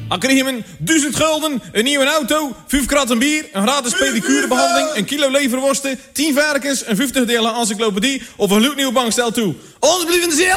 Dan kreeg je hem 1000 gulden, een nieuwe auto, 5 kratten bier, een gratis pedicurebehandeling, een kilo leverworsten, 10 varkens, een 50 delen encyclopedie of een gloednieuw bankstel toe. Ons blijven zeer